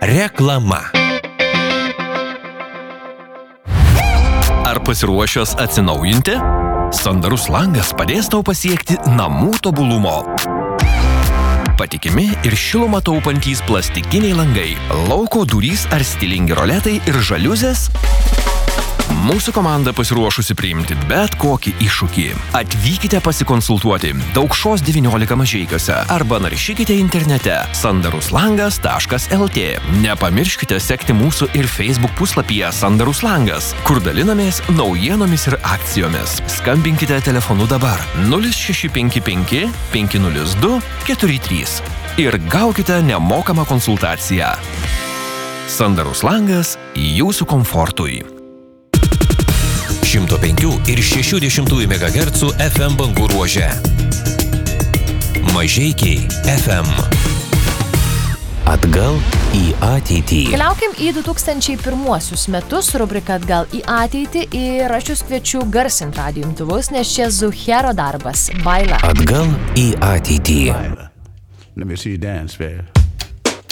Reklama. Ar pasiruošęs atsinaujinti? Sandarus langas padės tau pasiekti namų tobulumo. Patikimi ir šilumą taupantys plastikiniai langai, lauko durys ar stilingi roletai ir žaliuzės? Mūsų komanda pasiruošusi priimti bet kokį iššūkį. Atvykite pasikonsultuoti Daukšos 19 Mažeikiuose arba naršykite internete sandaruslangas.lt. Nepamirškite sekti mūsų ir Facebook puslapyje Sandarus langas, kur dalinamės naujienomis ir akcijomis. Skambinkite telefonu dabar 0655 502 43 ir gaukite nemokamą konsultaciją. Sandarus langas jūsų komfortui. 105 ir 60 MHz FM bangų ruože. Mažeikiai FM. Atgal į ateitį. Keliaukim į 2001 metus, rubrika Atgal į ateitį, ir aš jūs kviečiu garsinti radijo imtuvus, nes čia Zuchero darbas. Baila. Atgal į ateitį. Let me see you dance, baby.